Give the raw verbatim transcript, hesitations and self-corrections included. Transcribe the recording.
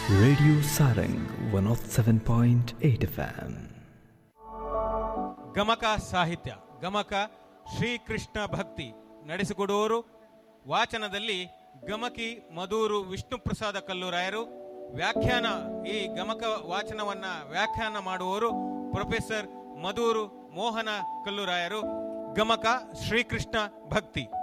Radio Sarang one of seven point eight F M. ಗಮಕ ಸಾಹಿತ್ಯ ಗಮಕ ಶ್ರೀಕೃಷ್ಣ ಭಕ್ತಿ ನಡೆಸಿಕೊಡುವವರು ವಾಚನದಲ್ಲಿ ಗಮಕಿ ಮಧೂರು ವಿಷ್ಣುಪ್ರಸಾದ ಕಲ್ಲೂರಾಯರು. ವ್ಯಾಖ್ಯಾನ ಈ ಗಮಕ ವಾಚನವನ್ನ ವ್ಯಾಖ್ಯಾನ ಮಾಡುವವರು ಪ್ರೊಫೆಸರ್ ಮಧೂರು ಮೋಹನ ಕಲ್ಲೂರಾಯರು. ಗಮಕ ಶ್ರೀಕೃಷ್ಣ ಭಕ್ತಿ.